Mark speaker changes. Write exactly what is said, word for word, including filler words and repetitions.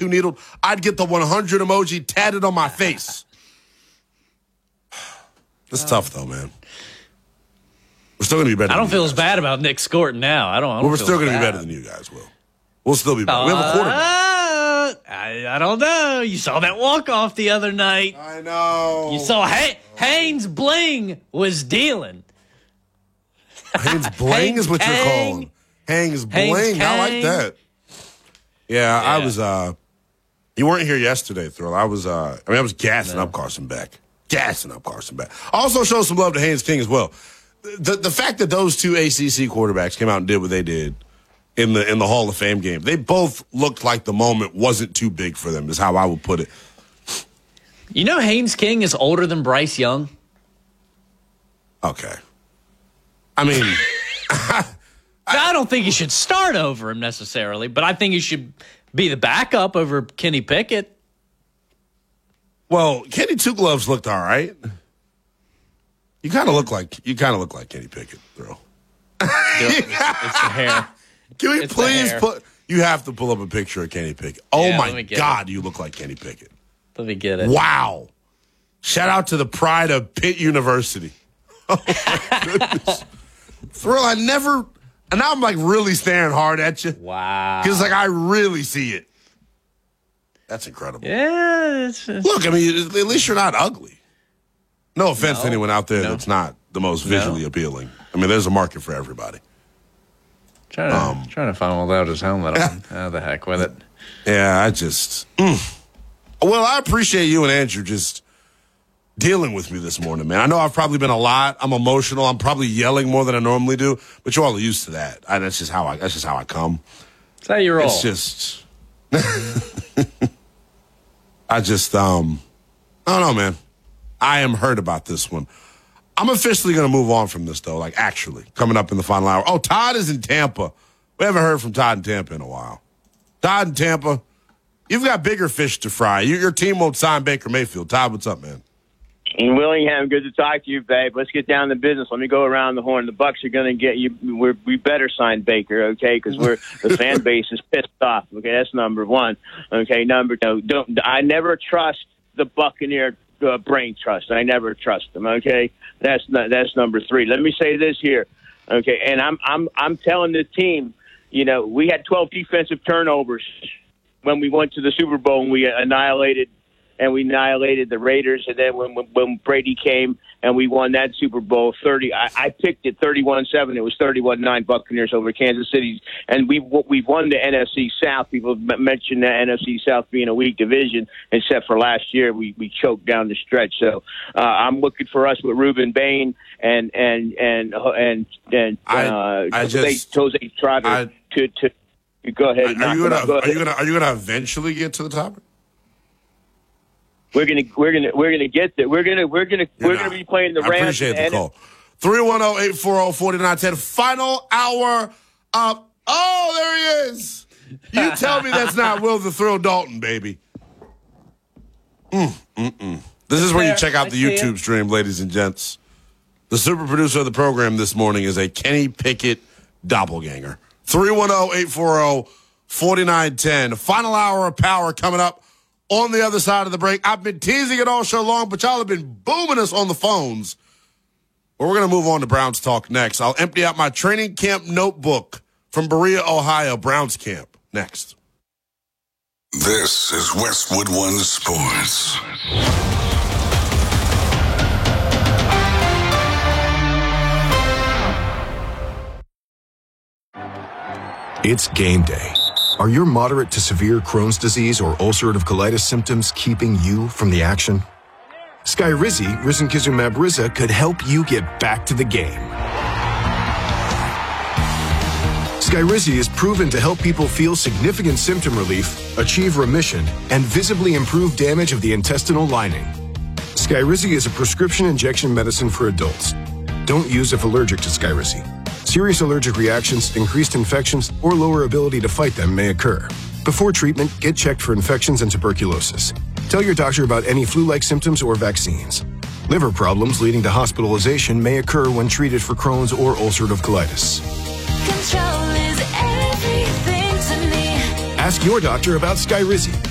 Speaker 1: too needled, I'd get the one hundred emoji tatted on my face. It's uh, tough, though, man. We're still going to be better
Speaker 2: I don't
Speaker 1: than
Speaker 2: feel
Speaker 1: you
Speaker 2: as
Speaker 1: guys.
Speaker 2: bad about Nick Scorton now. I don't, I don't
Speaker 1: well, we're
Speaker 2: feel
Speaker 1: still going to
Speaker 2: bad.
Speaker 1: be better than you guys will. We'll still be better.
Speaker 2: Uh,
Speaker 1: we have a quarterback.
Speaker 2: I, I don't know. You saw that walk-off the other night.
Speaker 1: I know.
Speaker 2: You saw ha- Haynes Bling was dealing.
Speaker 1: Haynes Bling is what
Speaker 2: Kang.
Speaker 1: you're calling. Haynes Bling. I like that. Yeah, yeah, I was, uh, you weren't here yesterday, Thrill. I was, uh, I mean, I was gassing no. up Carson Beck. Gassing up Carson Beck. Also show some love to Haynes King as well. The the fact that those two A C C quarterbacks came out and did what they did in the in the Hall of Fame game, they both looked like the moment wasn't too big for them, is how I would put it.
Speaker 2: You know Haynes King is older than Bryce Young?
Speaker 1: Okay. I mean...
Speaker 2: I, I don't think you should start over him necessarily, but I think you should be the backup over Kenny Pickett.
Speaker 1: Well, Kenny Two Gloves looked all right. You kind of look like you kind of look like Kenny Pickett, bro.
Speaker 2: it's, it's the hair.
Speaker 1: Can we
Speaker 2: it's
Speaker 1: please put? You have to pull up a picture of Kenny Pickett. Oh
Speaker 2: yeah,
Speaker 1: my God, it. You look like Kenny Pickett.
Speaker 2: Let me get it.
Speaker 1: Wow! Shout out to the pride of Pitt University. Oh my goodness, Thrill! I never. And now I'm like really staring hard at you.
Speaker 2: Wow!
Speaker 1: Because like I really see it. That's incredible.
Speaker 2: Yeah. It's, it's,
Speaker 1: Look, I mean, at least you're not ugly. No offense
Speaker 2: no,
Speaker 1: to anyone out there
Speaker 2: no.
Speaker 1: that's not the most visually
Speaker 2: no.
Speaker 1: appealing. I mean, there's a market for everybody.
Speaker 2: Trying to, um, trying to find without his helmet on. Oh, the heck with it.
Speaker 1: Yeah, I just... Mm. Well, I appreciate you and Andrew just dealing with me this morning, man. I know I've probably been a lot. I'm emotional. I'm probably yelling more than I normally do, but you're all used to that. I, that's just how I. That's just how I come.
Speaker 2: That's how you roll.
Speaker 1: It's just... I just... um, I don't know, man. I am hurt about this one. I'm officially going to move on from this, though, like actually, coming up in the final hour. Oh, Todd is in Tampa. We haven't heard from Todd in Tampa in a while. Todd in Tampa, you've got bigger fish to fry. You, your team won't sign Baker Mayfield. Todd, what's up, man?
Speaker 3: In Willingham, good to talk to you, babe. Let's get down to business. Let me go around the horn. The Bucs are going to get you. We're, we better sign Baker, okay? Because we're the fan base is pissed off. Okay, that's number one. Okay, number two. Don't I never trust the Buccaneer uh, brain trust. I never trust them. Okay, that's not, that's number three. Let me say this here. Okay, and I'm I'm I'm telling the team. You know, we had twelve defensive turnovers when we went to the Super Bowl and we annihilated. And we annihilated the Raiders. And then when, when when Brady came and we won that Super Bowl, thirty, I, I picked it thirty-one seven. It was thirty-one nine Buccaneers over Kansas City. And we we've won the N F C South. People mentioned the N F C South being a weak division, except for last year we, we choked down the stretch. So uh, I'm looking for us with Reuben Bain and and and and and uh,
Speaker 1: I, I just,
Speaker 3: Jose Trotter
Speaker 1: I,
Speaker 3: to, to to go ahead.
Speaker 1: Are you gonna
Speaker 3: go
Speaker 1: are you gonna are you gonna eventually get to the top?
Speaker 3: We're gonna we're gonna we're gonna get there. We're gonna we're gonna
Speaker 1: You're
Speaker 3: we're
Speaker 1: not.
Speaker 3: gonna be playing the Rams.
Speaker 1: I appreciate the call. three one zero, eight four zero, four nine one zero. Final hour up. Oh, there he is. You tell me that's not Will the Thrill Dalton, baby. Mm, mm, mm. This is where you check out the YouTube stream, ladies and gents. The super producer of the program this morning is a Kenny Pickett doppelganger. three one zero, eight four zero, four nine one zero. Final hour of power coming up. On the other side of the break, I've been teasing it all show long, but y'all have been booming us on the phones. But we're going to move on to Browns talk next. I'll empty out my training camp notebook from Berea, Ohio, Browns camp next.
Speaker 4: This is Westwood One Sports.
Speaker 5: It's game day. Are your moderate to severe Crohn's disease or ulcerative colitis symptoms keeping you from the action? Skyrizi, risankizumab Riza, could help you get back to the game. Skyrizi is proven to help people feel significant symptom relief, achieve remission, and visibly improve damage of the intestinal lining. Skyrizi is a prescription injection medicine for adults. Don't use if allergic to Skyrizi. Serious allergic reactions, increased infections, or lower ability to fight them may occur. Before treatment, get checked for infections and tuberculosis. Tell your doctor about any flu-like symptoms or vaccines. Liver problems leading to hospitalization may occur when treated for Crohn's or ulcerative colitis.
Speaker 6: Control is everything to me.
Speaker 5: Ask your doctor about Skyrizi.